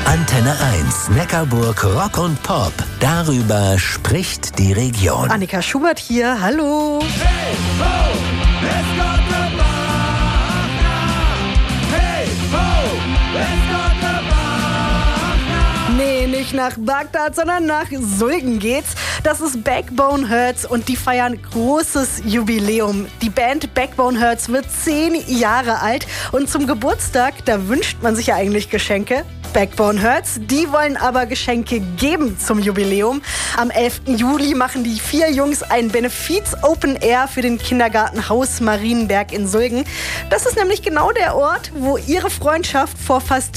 Antenne 1, Neckarburg Rock und Pop. Darüber spricht die Region. Annika Schubert hier, hallo. Hey, ho, es kommt der Wagner. Hey, ho, es kommt der Wagner. Nee, nicht nach Bagdad, sondern nach Sulgen geht's. Das ist Backbone Hurts und die feiern großes Jubiläum. Die Band Backbone Hurts wird 10 Jahre alt und zum Geburtstag, da wünscht man sich ja eigentlich Geschenke. Backbone Hurts, die wollen aber Geschenke geben zum Jubiläum. Am 11. Juli machen die 4 Jungs ein Benefiz Open Air für den Kindergarten Haus Marienberg in Sulgen. Das ist nämlich genau der Ort, wo ihre Freundschaft vor fast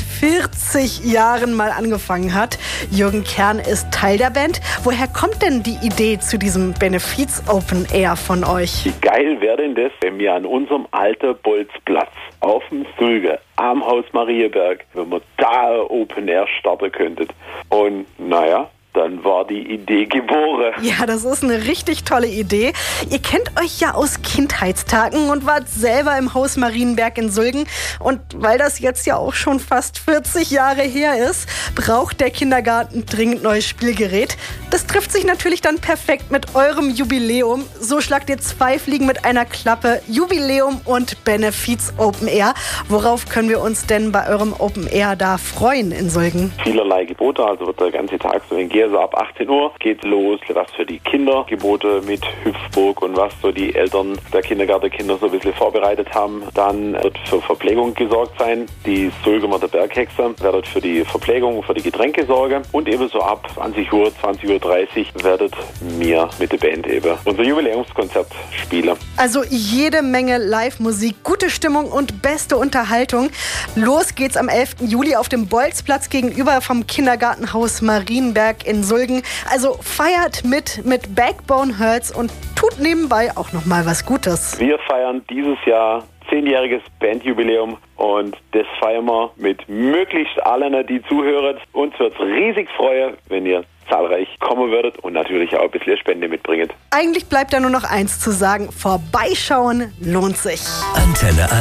40 Jahren mal angefangen hat. Jürgen Kern ist Teil der Band. Woher kommt denn die Idee zu diesem Benefiz Open Air von euch? Wie geil wäre denn das, wenn wir an unserem alten Bolzplatz auf dem Sulge am Haus Marienberg, wenn wir da Open Air starten könnten. Und naja, dann war die Idee geboren. Ja, das ist eine richtig tolle Idee. Ihr kennt euch ja aus Kindheitstagen und wart selber im Haus Marienberg in Sulgen. Und weil das jetzt ja auch schon fast 40 Jahre her ist, braucht der Kindergarten dringend neues Spielgerät. Das trifft sich natürlich dann perfekt mit eurem Jubiläum. So schlagt ihr 2 Fliegen mit einer Klappe. Jubiläum und Benefiz Open Air. Worauf können wir uns denn bei eurem Open Air da freuen in Sulgen? Vielerlei Gebote, also wird der ganze Tag so hingehen. Also ab 18 Uhr geht los, was für die Kinder Gebote mit Hüpfburg und was so die Eltern der Kindergartenkinder so ein bisschen vorbereitet haben. Dann wird für Verpflegung gesorgt sein. Die Sulgemer der Berghexe werdet für die Verpflegung, für die Getränke sorgen. Und ebenso ab 20 Uhr, 20.30 Uhr werdet wir mit der Band eben unser Jubiläumskonzert spielen. Also jede Menge Live-Musik, gute Stimmung und beste Unterhaltung. Los geht's am 11. Juli auf dem Bolzplatz gegenüber vom Kindergartenhaus Marienberg in Sulgen. Also feiert mit Backbone Hurts und tut nebenbei auch noch mal was Gutes. Wir feiern dieses Jahr 10-jähriges Bandjubiläum und das feiern wir mit möglichst allen, die zuhören. Uns wird es riesig freuen, wenn ihr zahlreich kommen würdet und natürlich auch ein bisschen Spende mitbringt. Eigentlich bleibt da nur noch eins zu sagen: Vorbeischauen lohnt sich. Antenne 1.